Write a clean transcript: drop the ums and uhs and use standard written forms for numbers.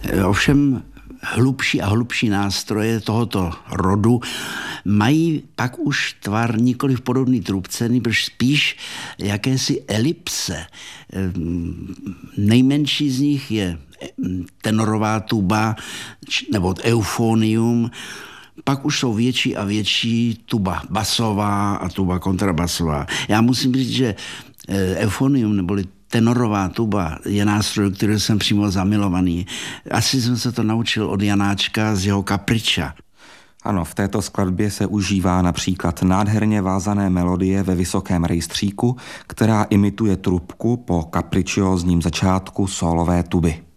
Ovšem hlubší a hlubší nástroje tohoto rodu mají pak už tvar nikoliv podobný trubce, nebož spíš jakési elipse. Nejmenší z nich je tenorová tuba nebo eufonium, pak už jsou větší a větší tuba basová a tuba kontrabasová. Já musím říct, že eufonium neboli tenorová tuba je nástroj, který jsem přímo zamilovaný. Asi jsem se to naučil od Janáčka z jeho Capriccia. Ano, v této skladbě se užívá například nádherně vázané melodie ve vysokém rejstříku, která imituje trubku po kapričiózním začátku sólové tuby.